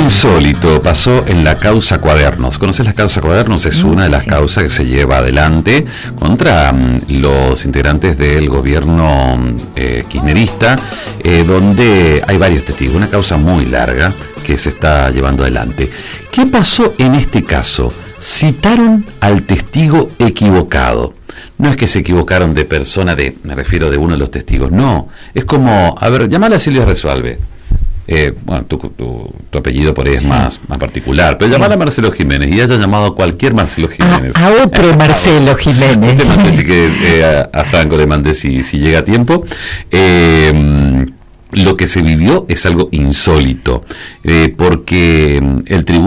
insólito pasó en la causa Cuadernos. ¿Conoces la causa Cuadernos? Es una de las causas que se lleva adelante contra los integrantes del gobierno kirchnerista, donde hay varios testigos. Una causa muy larga que se está llevando adelante. ¿Qué pasó en este caso? Citaron al testigo equivocado. No es que se equivocaron de persona, me refiero de uno de los testigos. No, es como, a ver, llamale a Silvia Resualve. Bueno, tu apellido por ahí es más particular, pero llamar a Marcelo Jiménez y haya llamado a cualquier Marcelo Jiménez. A otro Marcelo Jiménez. Usted mande si que a Franco le mande si llega a tiempo. Lo que se vivió es algo insólito, porque el tribunal